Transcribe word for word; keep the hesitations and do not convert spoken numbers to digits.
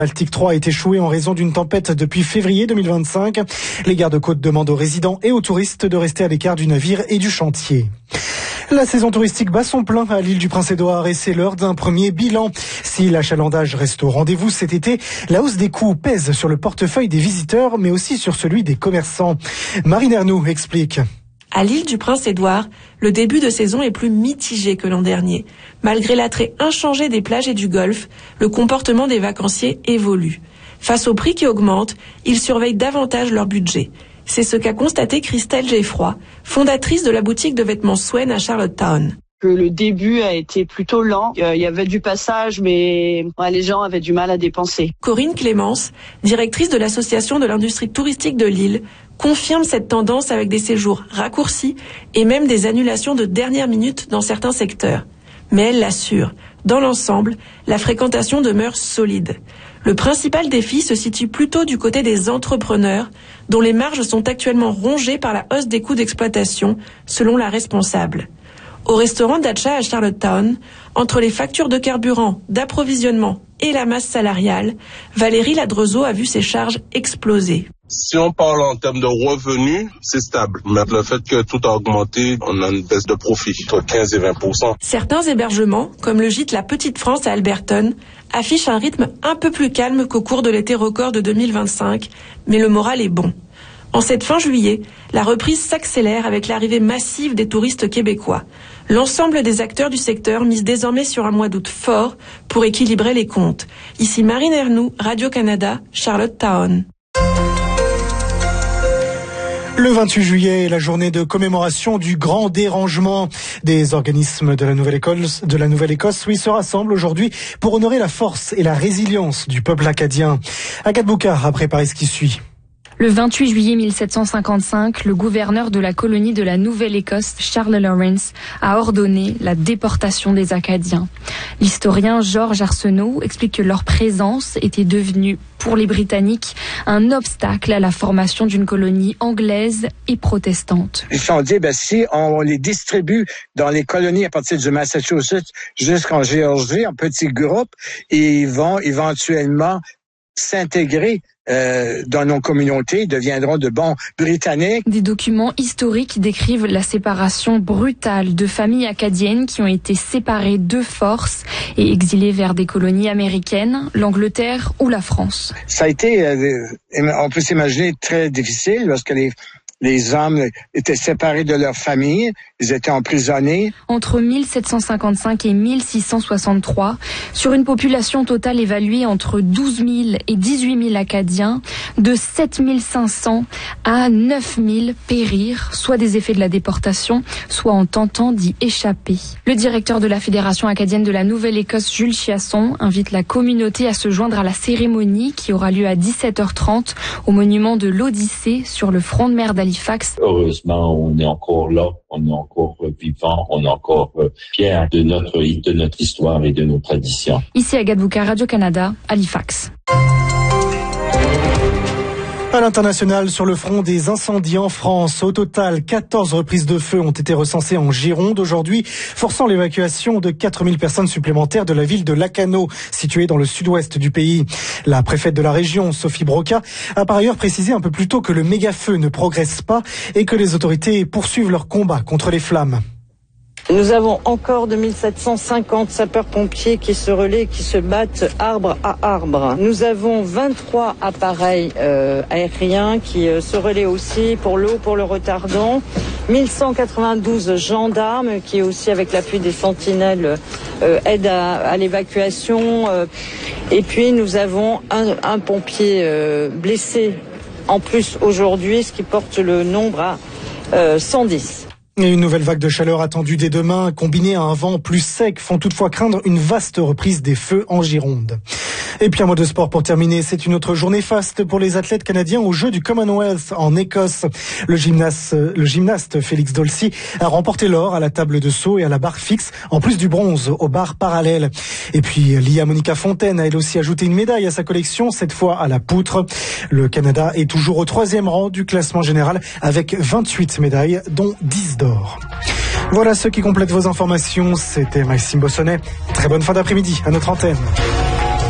Baltique trois est échoué en raison d'une tempête depuis février deux mille vingt-cinq. Les gardes-côtes demandent aux résidents et aux touristes de rester à l'écart du navire et du chantier. La saison touristique bat son plein à l'île du Prince-Édouard et c'est l'heure d'un premier bilan. Si l'achalandage reste au rendez-vous cet été, la hausse des coûts pèse sur le portefeuille des visiteurs mais aussi sur celui des commerçants. Marine Ernoux explique. À l'île du Prince-Édouard, le début de saison est plus mitigé que l'an dernier. Malgré l'attrait inchangé des plages et du golfe, le comportement des vacanciers évolue. Face aux prix qui augmentent, ils surveillent davantage leur budget. C'est ce qu'a constaté Christelle Geffroy, fondatrice de la boutique de vêtements Swaine à Charlottetown. Que le début a été plutôt lent. Il y avait du passage, mais ouais, les gens avaient du mal à dépenser. Corinne Clémence, directrice de l'association de l'industrie touristique de l'île, confirme cette tendance avec des séjours raccourcis et même des annulations de dernière minute dans certains secteurs. Mais elle l'assure, dans l'ensemble, la fréquentation demeure solide. Le principal défi se situe plutôt du côté des entrepreneurs, dont les marges sont actuellement rongées par la hausse des coûts d'exploitation, selon la responsable. Au restaurant Dacha à Charlottetown, entre les factures de carburant, d'approvisionnement et la masse salariale, Valérie Ladrezeau a vu ses charges exploser. Si on parle en termes de revenus, c'est stable. Mais le fait que tout a augmenté, on a une baisse de profit, entre quinze et vingt pour cent. Certains hébergements, comme le gîte La Petite France à Alberton, affichent un rythme un peu plus calme qu'au cours de l'été record de deux mille vingt-cinq, mais le moral est bon. En cette fin juillet, la reprise s'accélère avec l'arrivée massive des touristes québécois. L'ensemble des acteurs du secteur misent désormais sur un mois d'août fort pour équilibrer les comptes. Ici Marine Ernoux, Radio-Canada, Charlottetown. Le vingt-huit juillet est la journée de commémoration du grand dérangement. Des organismes de la Nouvelle-Écosse, de la Nouvelle-Écosse, oui, se rassemblent aujourd'hui pour honorer la force et la résilience du peuple acadien. Agathe Boucard a préparé ce qui suit. Le vingt-huit juillet mille sept cent cinquante-cinq, le gouverneur de la colonie de la Nouvelle-Écosse, Charles Lawrence, a ordonné la déportation des Acadiens. L'historien Georges Arsenault explique que leur présence était devenue, pour les Britanniques, un obstacle à la formation d'une colonie anglaise et protestante. Ils se sont dit, ben, si on les distribue dans les colonies à partir du Massachusetts jusqu'en Géorgie, en petits groupes, ils vont éventuellement s'intégrer Euh, dans nos communautés, deviendront de bons Britanniques. Des documents historiques décrivent la séparation brutale de familles acadiennes qui ont été séparées de force et exilées vers des colonies américaines, l'Angleterre ou la France. Ça a été, euh, on peut s'imaginer, très difficile lorsque les Les hommes étaient séparés de leur famille, ils étaient emprisonnés. Entre mille sept cent cinquante-cinq et mille six cent soixante-trois, sur une population totale évaluée entre douze mille et dix-huit mille Acadiens, de sept mille cinq cents à neuf mille périrent, soit des effets de la déportation, soit en tentant d'y échapper. Le directeur de la Fédération acadienne de la Nouvelle-Écosse, Jules Chiasson, invite la communauté à se joindre à la cérémonie qui aura lieu à dix-sept heures trente au monument de l'Odyssée sur le front de mer d'Halifax. Heureusement, on est encore là, on est encore vivant, on est encore fiers de notre, de notre histoire et de nos traditions. Ici Agathe Boucard, Radio-Canada, Halifax. À l'international, sur le front des incendies en France, au total, quatorze reprises de feu ont été recensées en Gironde aujourd'hui, forçant l'évacuation de quatre mille personnes supplémentaires de la ville de Lacanau, située dans le sud-ouest du pays. La préfète de la région, Sophie Broca, a par ailleurs précisé un peu plus tôt que le méga-feu ne progresse pas et que les autorités poursuivent leur combat contre les flammes. Nous avons encore deux mille sept cent cinquante sapeurs-pompiers qui se relaient, qui se battent arbre à arbre. Nous avons vingt-trois appareils euh, aériens qui euh, se relaient aussi pour l'eau, pour le retardant. mille cent quatre-vingt-douze gendarmes qui aussi, avec l'appui des sentinelles, euh, aident à, à l'évacuation. Euh, et puis nous avons un, un pompier euh, blessé en plus aujourd'hui, ce qui porte le nombre à euh, cent dix. Et une nouvelle vague de chaleur attendue dès demain, combinée à un vent plus sec, font toutefois craindre une vaste reprise des feux en Gironde. Et puis un mot de sport pour terminer, c'est une autre journée faste pour les athlètes canadiens aux Jeux du Commonwealth en Écosse. Le gymnaste, le gymnaste Félix Dolcy a remporté l'or à la table de saut et à la barre fixe, en plus du bronze aux barres parallèles. Et puis Lia Monica Fontaine a elle aussi ajouté une médaille à sa collection, cette fois à la poutre. Le Canada est toujours au troisième rang du classement général avec vingt-huit médailles, dont dix d'or. Voilà ce qui complète vos informations. C'était Maxime Bossonnet. Très bonne fin d'après-midi à notre antenne.